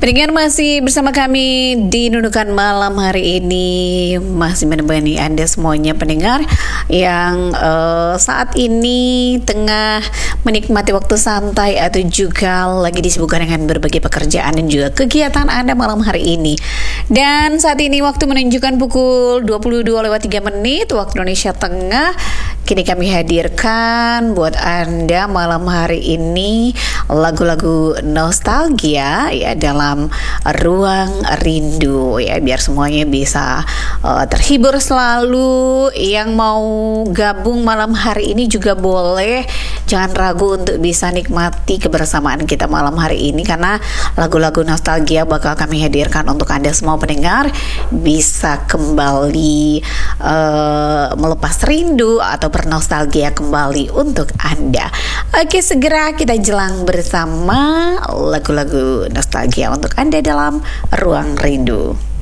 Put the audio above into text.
Pendengar masih bersama kami di Nunukan Malam hari ini, masih menemani Anda semuanya pendengar yang saat ini tengah menikmati waktu santai atau juga lagi disibukkan dengan berbagai pekerjaan dan juga kegiatan Anda malam hari ini. Dan saat ini waktu menunjukkan pukul 22:03 waktu Indonesia Tengah. Kini kami hadirkan buat Anda malam hari ini lagu-lagu nostalgia ya dalam Ruang Rindu ya, biar semuanya bisa terhibur selalu. Yang mau gabung malam hari ini juga boleh, jangan ragu untuk bisa nikmati kebersamaan kita malam hari ini, karena lagu-lagu nostalgia bakal kami hadirkan untuk Anda semua pendengar bisa kembali melepas rindu atau bernostalgia kembali untuk Anda. Oke, segera kita jelang bersama lagu-lagu nostalgia untuk Anda dalam Ruang Rindu.